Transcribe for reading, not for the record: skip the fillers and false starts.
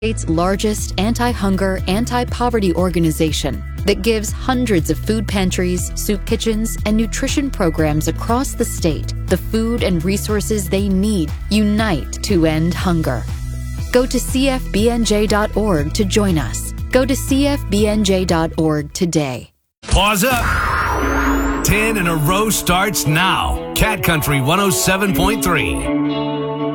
State's largest anti-hunger, anti-poverty organization that gives hundreds of food pantries, soup kitchens, and nutrition programs across the state the food and resources they need. Unite to end hunger. Go to cfbnj.org to join us. Go to cfbnj.org today. Pause up. 10 in a row starts now. Cat Country 107.3.